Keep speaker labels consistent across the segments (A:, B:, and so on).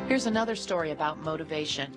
A: Here's another story about motivation.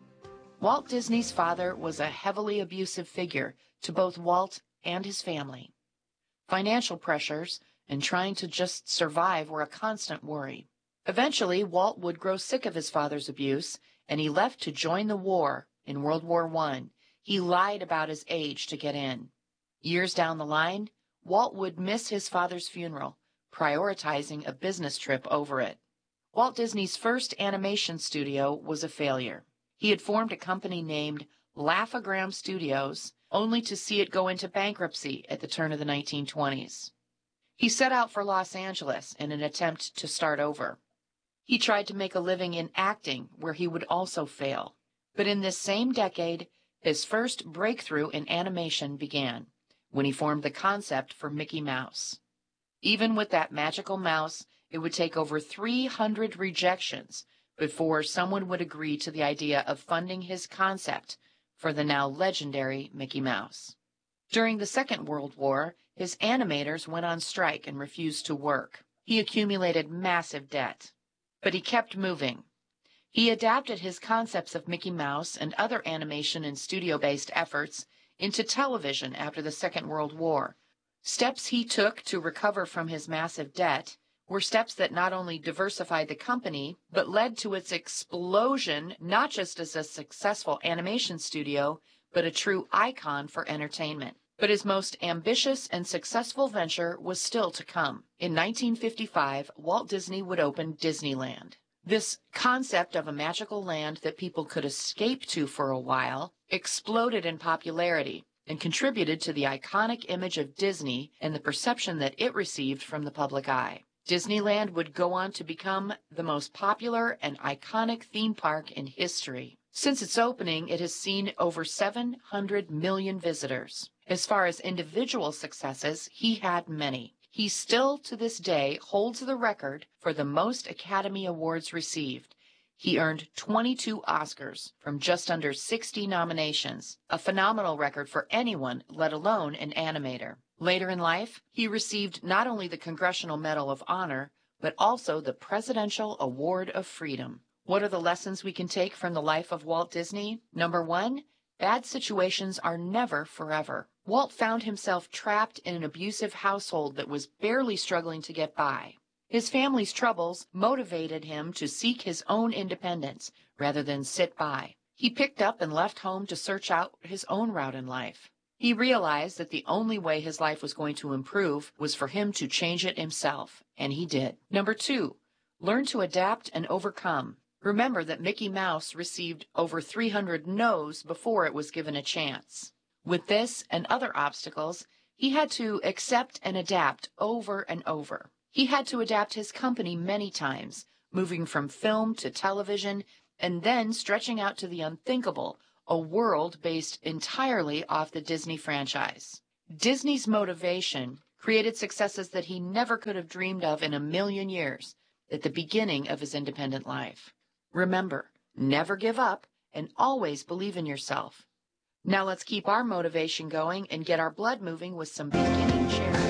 A: Walt Disney's father was a heavily abusive figure to both Walt and his family. Financial pressures and trying to just survive were a constant worry. Eventually, Walt would grow sick of his father's abuse, and he left to join the war in World War I. He lied about his age to get in. Years down the line, Walt would miss his father's funeral, prioritizing a business trip over it. Walt Disney's first animation studio was a failure. He had formed a company named Laugh-O-Gram Studios, only to see it go into bankruptcy at the turn of the 1920s. He set out for Los Angeles in an attempt to start over. He tried to make a living in acting, where he would also fail. But in this same decade, his first breakthrough in animation began, when he formed the concept for Mickey Mouse. Even with that magical mouse, it would take over 300 rejections before someone would agree to the idea of funding his concept for the now legendary Mickey Mouse. During the Second World War, his animators went on strike and refused to work. He accumulated massive debt, but he kept moving. He adapted his concepts of Mickey Mouse and other animation and studio-based efforts into television after the Second World War. Steps he took to recover from his massive debt were steps that not only diversified the company, but led to its explosion not just as a successful animation studio, but a true icon for entertainment. But his most ambitious and successful venture was still to come. In 1955, Walt Disney would open Disneyland. This concept of a magical land that people could escape to for a while exploded in popularity and contributed to the iconic image of Disney and the perception that it received from the public eye. Disneyland would go on to become the most popular and iconic theme park in history. Since its opening, it has seen over 700 million visitors. As far as individual successes, he had many. He still, to this day, holds the record for the most Academy Awards received. He earned 22 Oscars from just under 60 nominations, a phenomenal record for anyone, let alone an animator. Later in life, he received not only the Congressional Medal of Honor, but also the Presidential Award of Freedom. What are the lessons we can take from the life of Walt Disney? Number 1, bad situations are never forever. Walt found himself trapped in an abusive household that was barely struggling to get by. His family's troubles motivated him to seek his own independence rather than sit by. He picked up and left home to search out his own route in life. He realized that the only way his life was going to improve was for him to change it himself, and he did. Number 2, learn to adapt and overcome. Remember that Mickey Mouse received over 300 no's before it was given a chance. With this and other obstacles, he had to accept and adapt over and over. He had to adapt his company many times, moving from film to television, and then stretching out to the unthinkable, a world based entirely off the Disney franchise. Disney's motivation created successes that he never could have dreamed of in a million years at the beginning of his independent life. Remember, never give up and always believe in yourself. Now let's keep our motivation going and get our blood moving with some beginning charity.